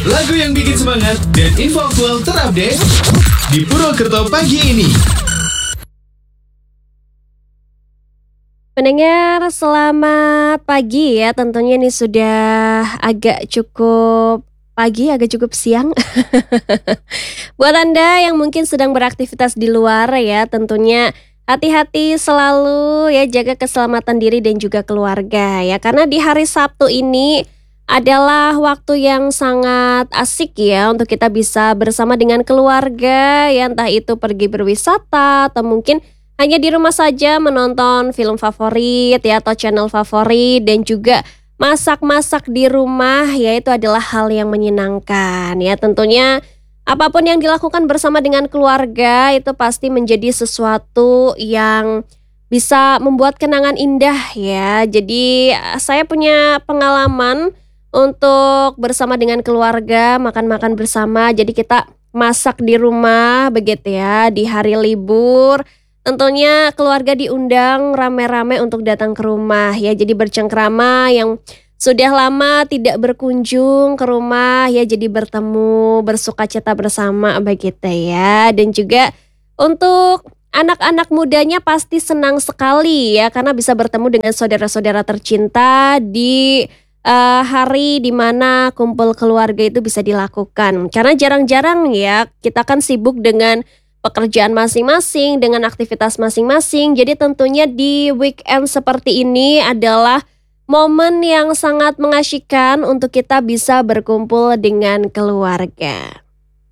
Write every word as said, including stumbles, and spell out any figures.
Lagu yang bikin semangat dan info aktual terupdate di Purwokerto pagi ini. Pendengar, selamat pagi ya. Tentunya ini sudah agak cukup pagi, agak cukup siang. Buat Anda yang mungkin sedang beraktivitas di luar ya, tentunya hati-hati selalu ya, jaga keselamatan diri dan juga keluarga ya. Karena di hari Sabtu ini adalah waktu yang sangat asik ya untuk kita bisa bersama dengan keluarga ya, entah itu pergi berwisata atau mungkin hanya di rumah saja menonton film favorit ya atau channel favorit, dan juga masak-masak di rumah ya, itu adalah hal yang menyenangkan ya. Tentunya apapun yang dilakukan bersama dengan keluarga itu pasti menjadi sesuatu yang bisa membuat kenangan indah ya. Jadi saya punya pengalaman untuk bersama dengan keluarga, makan-makan bersama. Jadi kita masak di rumah begitu ya di hari libur. Tentunya keluarga diundang rame-rame untuk datang ke rumah ya. Jadi bercengkrama yang sudah lama tidak berkunjung ke rumah ya, jadi bertemu, bersukacita bersama begitu ya. Dan juga untuk anak-anak mudanya pasti senang sekali ya, karena bisa bertemu dengan saudara-saudara tercinta di eh, hari dimana kumpul keluarga itu bisa dilakukan. Karena jarang-jarang ya, kita kan sibuk dengan pekerjaan masing-masing, dengan aktivitas masing-masing. Jadi tentunya di weekend seperti ini adalah momen yang sangat mengasyikkan untuk kita bisa berkumpul dengan keluarga.